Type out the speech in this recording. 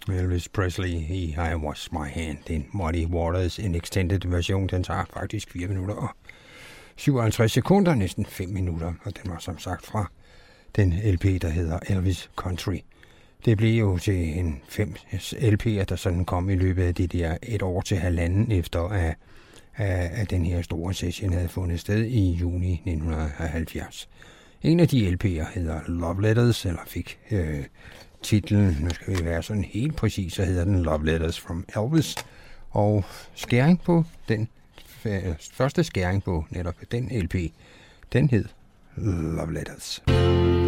Elvis Presley i I Was My Hand. Den Muddy Waters, en extended version, den tager faktisk 4 minutter og 57 sekunder, næsten 5 minutter, og den var som sagt fra den LP, der hedder Elvis Country. Det blev jo til en 5 LP'er, der sådan kom i løbet af det der 1 år til 1,5 efter, at den her store session havde fundet sted i juni 1970. En af de LP'er hedder Love Letters, eller fik titlen, nu skal vi være sådan helt præcis, så hedder den Love Letters from Elvis, og skæring på den første skæring på netop den LP, den hed Love Letters.